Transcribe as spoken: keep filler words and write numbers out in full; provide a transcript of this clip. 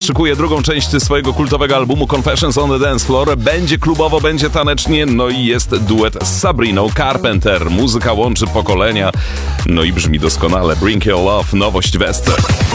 szykuje drugą część swojego kultowego albumu Confessions on the Dance Floor. Będzie klubowo, będzie tanecznie, no i jest duet z Sabriną Carpenter. Muzyka łączy pokolenia, no i brzmi doskonale. Bring Your Love, nowość w Esce.